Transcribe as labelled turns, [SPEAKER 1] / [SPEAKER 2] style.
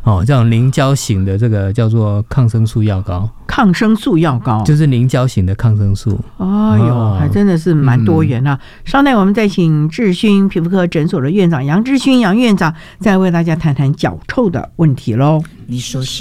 [SPEAKER 1] 这种凝胶型的这个叫做抗生素药膏，
[SPEAKER 2] 抗生素药膏
[SPEAKER 1] 就是凝胶型的抗生素。
[SPEAKER 2] 还真的是蛮多元啊。稍待我们再请智勋皮肤科诊所的院长杨智勋杨院长再为大家谈谈脚臭的问题咯。你说是